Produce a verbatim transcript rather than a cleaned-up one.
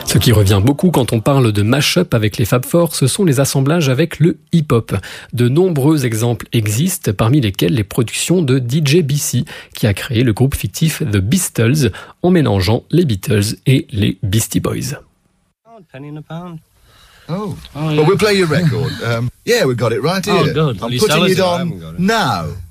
Ce qui revient beaucoup quand on parle de mash-up avec les Fab Four, ce sont les assemblages avec le hip-hop. De nombreux exemples existent, parmi lesquels les productions de D J B C, qui a créé le groupe fictif The Beastles, en mélangeant les Beatles et les Beastie Boys. Penny in a pound. Oh, Oh, yeah. well, we'll play your record. Um, yeah, we've got it right here. Oh, good. I'm Will you putting sell us it it? I on haven't got it. now.